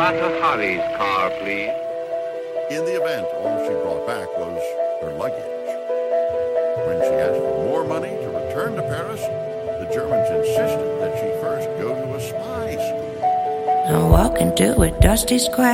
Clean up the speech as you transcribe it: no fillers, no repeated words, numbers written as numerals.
Mata Hari's car, please. In the event, all she brought back was her luggage. When she asked for more money to return to Paris, the Germans insisted that she first go to a spy school. I'm walking through a dusty square.